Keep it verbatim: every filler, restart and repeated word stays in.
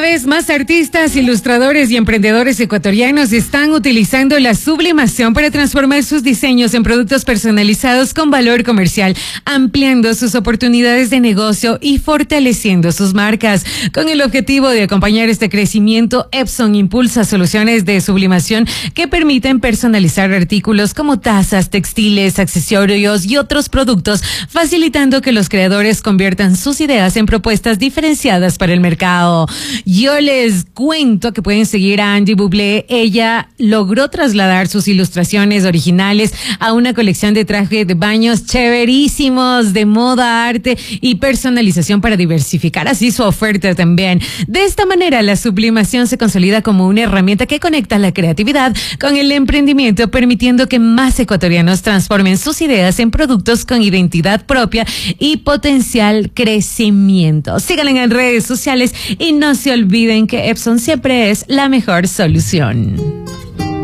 vez más artistas, ilustradores y emprendedores ecuatorianos están utilizando la sublimación para transformar sus diseños en productos personalizados con valor comercial, ampliando sus oportunidades de negocio y fortaleciendo sus marcas. Con el objetivo de acompañar este crecimiento, Epson impulsa soluciones de sublimación que permiten personalizar artículos como tazas, textiles, accesorios y otros productos, facilitando que los creadores conviertan sus ideas en propuestas diferenciadas para el mercado. Yo les cuento que pueden seguir a Angie Bublé. Ella logró trasladar sus ilustraciones originales a una colección de trajes de baños chéverísimos de moda, arte y personalización para diversificar así su oferta también. De esta manera, la sublimación se consolida como una herramienta que conecta la creatividad con el emprendimiento, permitiendo que más ecuatorianos transformen sus ideas en productos con identidad propia y potencial crecimiento. Síganla en redes sociales y no se olviden que Epson siempre es la mejor solución.